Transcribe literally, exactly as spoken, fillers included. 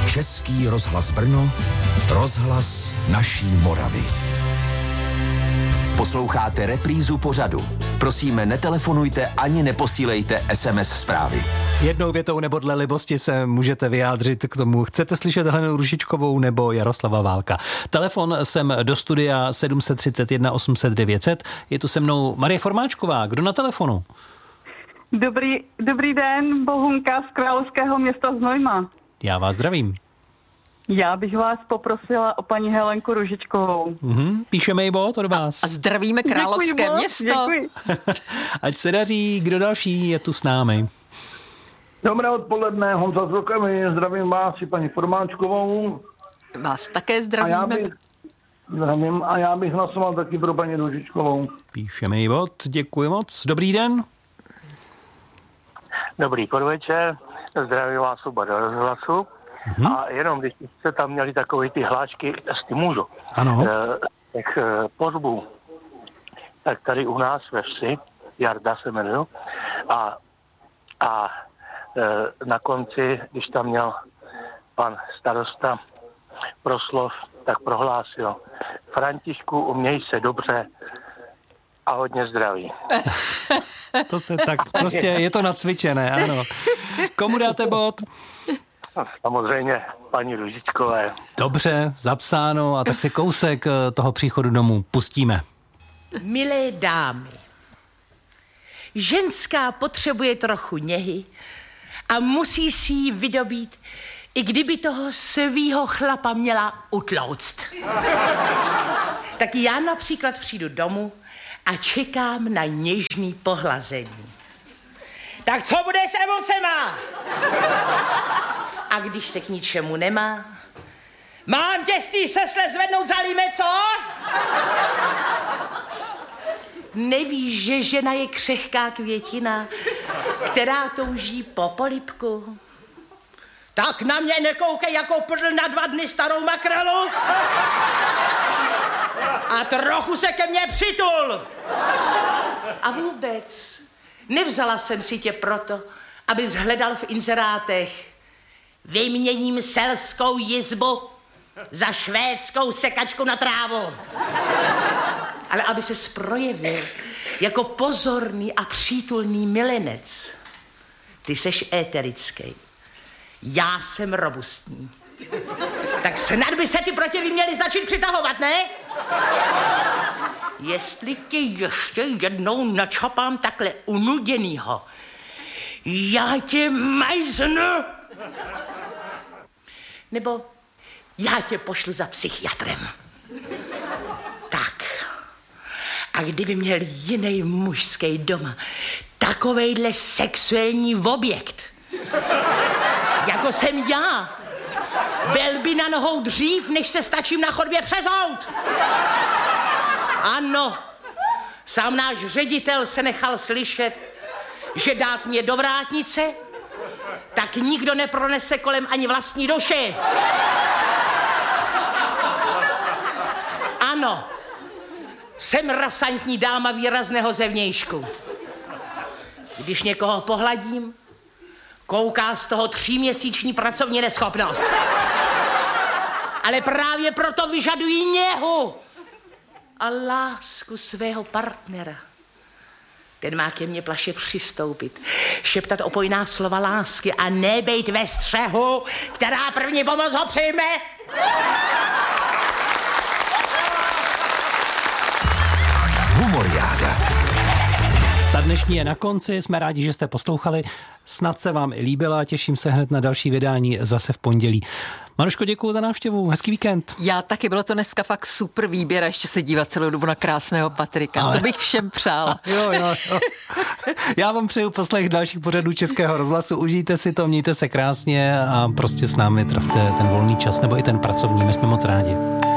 Český rozhlas Brno, rozhlas naší Moravy. Posloucháte reprízu pořadu. Prosíme, netelefonujte ani neposílejte es em es zprávy. Jednou větou nebo dle libosti se můžete vyjádřit k tomu. Chcete slyšet Helenu Růžičkovou nebo Jaroslava Válka? Telefon sem do studia sedm set třicet jedna osm set devět set. Je tu se mnou Marie Formáčková. Kdo na telefonu? Dobrý, dobrý den, Bohunka z Královského města Znojma. Já vás zdravím. Já bych vás poprosila o paní Helenku Růžičkovou. Mhm, píšeme jí bod od vás. A zdravíme Královské Děkuji město. Děkuji. Ať se daří, kdo další je tu s námi. Dobré odpoledne, Honza z Rokavy, zdravím vás i paní Formáčkovou. Vás také A já zdravíme. bych, zdravím, a já bych hlasoval taky pro paní Růžičkovou. Píšeme jí bod, děkuji moc. Dobrý den. Dobrý podvečer, zdravím vás oba do rozhlasu. Hmm. A jenom, když jste tam měli takové ty hlášky, jestli můžu, Ano. eh, těch eh, pozbů, tak tady u nás ve vsi, Jarda se jmenuju, a, a eh, na konci, když tam měl pan starosta proslov, tak prohlásil: Františku, uměj se dobře a hodně zdraví. To se tak, prostě je to nacvičené, ano. Komu dáte bod? Samozřejmě paní Růžičkové. Dobře, zapsáno, a tak si kousek toho příchodu domů pustíme. Milé dámy, ženská potřebuje trochu něhy a musí si ji vydobít, i kdyby toho svýho chlapa měla utlouct. Tak já například přijdu domů a čekám na něžný pohlazení. Tak co bude s emocema? A když se k ničemu nemá, mám tě z té sesle zvednout za líme, co? Nevíš, že žena je křehká květina, která touží po polibku? Tak na mě nekoukej jako prdl na dva dny starou makrelu. A trochu se ke mně přitul. A vůbec, nevzala jsem si tě proto, abys hledal v inzerátech: vyměním selskou jizbu za švédskou sekačku na trávu. Ale aby ses projevil jako pozorný a přítulný milenec. Ty seš éterický, já jsem robustní. Tak snad by se ty protivy měly začít přitahovat, ne? Jestli tě ještě jednou načapám takhle unuděnýho, já tě majznu. Nebo já tě pošlu za psychiatrem. Tak. A kdyby měl jiný mužský doma takovejhle sexuální objekt, jako jsem já, byl by na nohou dřív, než se stačím na chodbě přezout. Ano, sám náš ředitel se nechal slyšet, že dát mě do vrátnice, tak nikdo nepronese kolem ani vlastní duši. Ano, jsem rasantní dáma výrazného zevnějšku. Když někoho pohladím, kouká z toho tříměsíční pracovní neschopnost. Ale právě proto vyžadují něhu a lásku svého partnera. Ten má ke mně plaše přistoupit, šeptat opojná slova lásky a nebejt ve střehu, která první pomoc ho přijme. Humoriáda. Ta dnešní je na konci, jsme rádi, že jste poslouchali. Snad se vám i líbila, těším se hned na další vydání zase v pondělí. Maruško, děkuju za návštěvu, hezký víkend. Já taky, bylo to dneska fakt super výběr a ještě se dívat celou dobu na krásného Patrika. Ale... To bych všem přála. Jo, jo, jo. Já vám přeju poslech dalších pořadů Českého rozhlasu, užijte si to, mějte se krásně a prostě s námi trávte ten volný čas nebo i ten pracovní, my jsme moc rádi.